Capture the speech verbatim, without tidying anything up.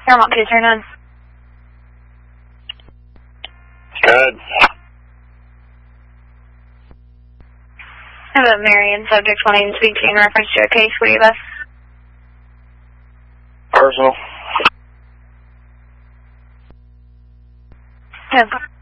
Paramount two three nine. Good. I have a Marion subject wanting to speak to you in reference to a case. What do you best? Personal. Okay.